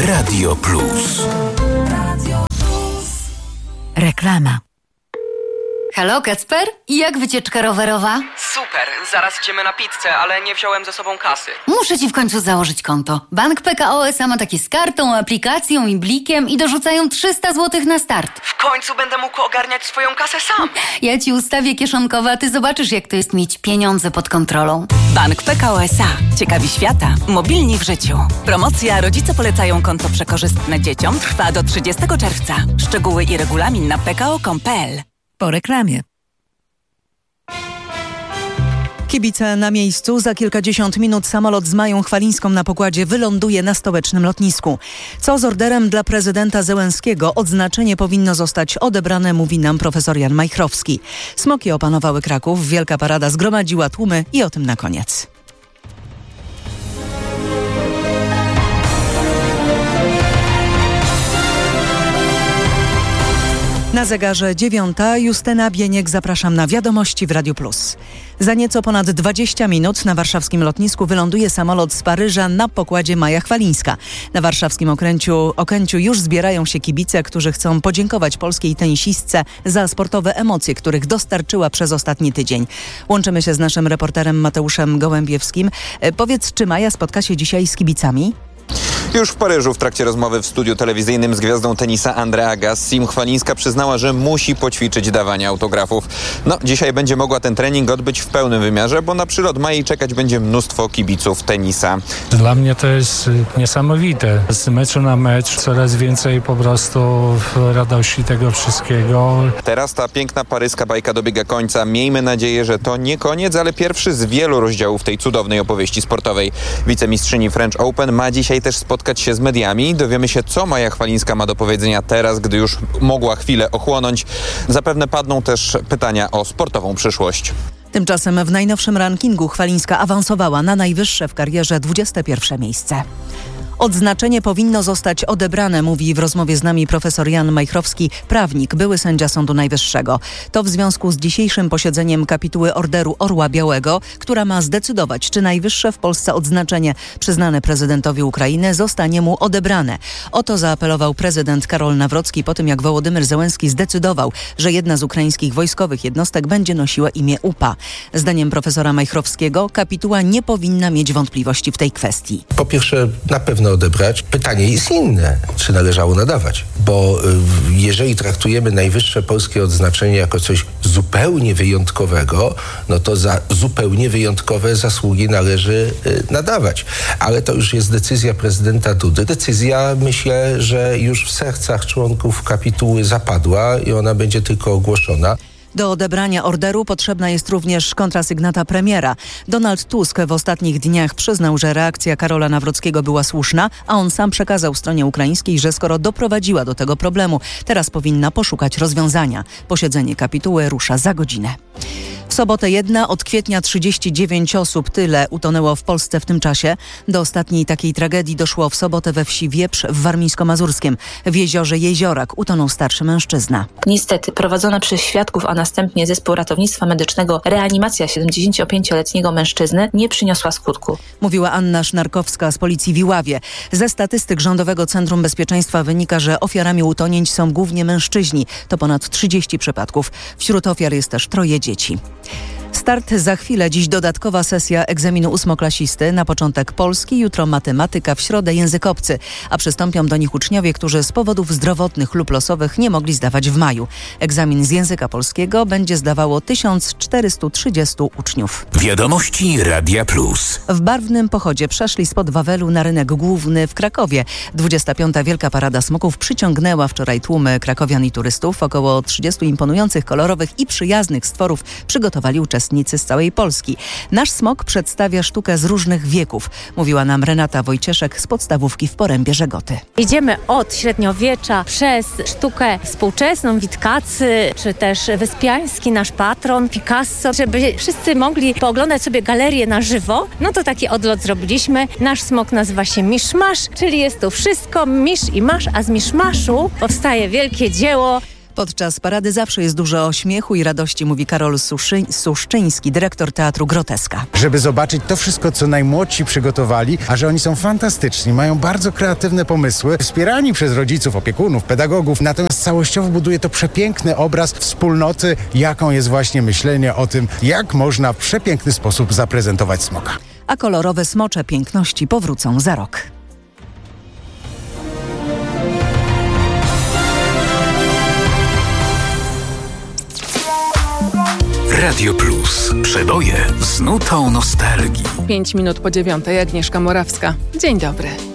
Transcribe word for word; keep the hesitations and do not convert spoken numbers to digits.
Radio Plus. Reklama. Halo, Kacper? Jak wycieczka rowerowa? Super, zaraz idziemy na pizzę, ale nie wziąłem ze sobą kasy. Muszę ci w końcu założyć konto. Bank P K O S A ma takie z kartą, aplikacją i blikiem i dorzucają trzysta złotych na start. W końcu będę mógł ogarniać swoją kasę sam. Ja ci ustawię kieszonkowe, a ty zobaczysz, jak to jest mieć pieniądze pod kontrolą. Bank P K O S A. Ciekawi świata. Mobilni w życiu. Promocja Rodzice polecają konto przekorzystne dzieciom trwa do trzydziestego czerwca. Szczegóły i regulamin na p k o kropka com kropka p l. Po reklamie. Kibice na miejscu. Za kilkadziesiąt minut samolot z Mają Chwalińską na pokładzie wyląduje na stołecznym lotnisku. Co z orderem dla prezydenta Zełenskiego? Odznaczenie powinno zostać odebrane, mówi nam profesor Jan Majchrowski. Smoki opanowały Kraków, wielka parada zgromadziła tłumy i o tym na koniec. Na zegarze dziewiąta. Justyna Bieniek, zapraszam na wiadomości w Radiu Plus. Za nieco ponad dwadzieścia minut na warszawskim lotnisku wyląduje samolot z Paryża na pokładzie Maja Chwalińska. Na warszawskim Okęciu, Okęciu już zbierają się kibice, którzy chcą podziękować polskiej tenisistce za sportowe emocje, których dostarczyła przez ostatni tydzień. Łączymy się z naszym reporterem Mateuszem Gołębiewskim. Powiedz, czy Maja spotka się dzisiaj z kibicami? Już w Paryżu w trakcie rozmowy w studiu telewizyjnym z gwiazdą tenisa Andrea Agassi Chwalińska przyznała, że musi poćwiczyć dawanie autografów. No, dzisiaj będzie mogła ten trening odbyć w pełnym wymiarze, bo na przylot Mai czekać będzie mnóstwo kibiców tenisa. Dla mnie to jest niesamowite. Z meczu na mecz coraz więcej po prostu radości tego wszystkiego. Teraz ta piękna paryska bajka dobiega końca. Miejmy nadzieję, że to nie koniec, ale pierwszy z wielu rozdziałów tej cudownej opowieści sportowej. Wicemistrzyni French Open ma dzisiaj też spotkać się z mediami. Dowiemy się, co Maja Chwalińska ma do powiedzenia teraz, gdy już mogła chwilę ochłonąć. Zapewne padną też pytania o sportową przyszłość. Tymczasem w najnowszym rankingu Chwalińska awansowała na najwyższe w karierze dwudzieste pierwsze miejsce. Odznaczenie powinno zostać odebrane, mówi w rozmowie z nami profesor Jan Majchrowski, prawnik, były sędzia Sądu Najwyższego. To w związku z dzisiejszym posiedzeniem kapituły Orderu Orła Białego, która ma zdecydować, czy najwyższe w Polsce odznaczenie przyznane prezydentowi Ukrainy zostanie mu odebrane. O to zaapelował prezydent Karol Nawrocki po tym, jak Wołodymyr Zełenski zdecydował, że jedna z ukraińskich wojskowych jednostek będzie nosiła imię U P A. Zdaniem profesora Majchrowskiego kapituła nie powinna mieć wątpliwości w tej kwestii. Po pierwsze, na pewno odebrać. Pytanie jest inne, czy należało nadawać. Bo y, jeżeli traktujemy najwyższe polskie odznaczenie jako coś zupełnie wyjątkowego, no to za zupełnie wyjątkowe zasługi należy y, nadawać. Ale to już jest decyzja prezydenta Dudy. Decyzja, myślę, że już w sercach członków kapituły zapadła i ona będzie tylko ogłoszona. Do odebrania orderu potrzebna jest również kontrasygnata premiera. Donald Tusk w ostatnich dniach przyznał, że reakcja Karola Nawrockiego była słuszna, a on sam przekazał stronie ukraińskiej, że skoro doprowadziła do tego problemu, teraz powinna poszukać rozwiązania. Posiedzenie kapituły rusza za godzinę. W sobotę jedna, od kwietnia trzydzieści dziewięć osób. Tyle utonęło w Polsce w tym czasie. Do ostatniej takiej tragedii doszło w sobotę we wsi Wieprz w Warmińsko-Mazurskiem. W jeziorze Jeziorak utonął starszy mężczyzna. Niestety prowadzona przez świadków, a następnie zespół ratownictwa medycznego reanimacja siedemdziesięciopięcioletniego mężczyzny nie przyniosła skutku. Mówiła Anna Sznarkowska z policji w Iławie. Ze statystyk Rządowego Centrum Bezpieczeństwa wynika, że ofiarami utonięć są głównie mężczyźni. To ponad trzydzieści przypadków. Wśród ofiar jest też troje dzieci. Start za chwilę. Dziś dodatkowa sesja egzaminu ósmoklasisty. Na początek polski, jutro matematyka, w środę język obcy. A przystąpią do nich uczniowie, którzy z powodów zdrowotnych lub losowych nie mogli zdawać w maju. Egzamin z języka polskiego będzie zdawało tysiąc czterysta trzydzieści uczniów. Wiadomości Radia Plus. W barwnym pochodzie przeszli spod Wawelu na rynek główny w Krakowie. dwudziesta piąta Wielka Parada Smoków przyciągnęła wczoraj tłumy krakowian i turystów. Około trzydziestu imponujących, kolorowych i przyjaznych stworów przygotowali uczestnicy z całej Polski. Nasz smok przedstawia sztukę z różnych wieków, mówiła nam Renata Wojcieszek z podstawówki w Porębie Żegoty. Idziemy od średniowiecza przez sztukę współczesną, Witkacy, czy też Wyspiański, nasz patron, Picasso, żeby wszyscy mogli pooglądać sobie galerię na żywo. No to taki odlot zrobiliśmy. Nasz smok nazywa się Miszmasz, czyli jest tu wszystko, misz i masz, a z miszmaszu powstaje wielkie dzieło. Podczas parady zawsze jest dużo śmiechu i radości, mówi Karol Suszy, Suszczyński, dyrektor Teatru Groteska. Żeby zobaczyć to wszystko, co najmłodsi przygotowali, a że oni są fantastyczni, mają bardzo kreatywne pomysły, wspierani przez rodziców, opiekunów, pedagogów, natomiast całościowo buduje to przepiękny obraz wspólnoty, jaką jest właśnie myślenie o tym, jak można w przepiękny sposób zaprezentować smoka. A kolorowe smocze piękności powrócą za rok. Radio Plus. Przeboje z nutą nostalgii. Pięć minut po dziewiątej. Agnieszka Morawska. Dzień dobry.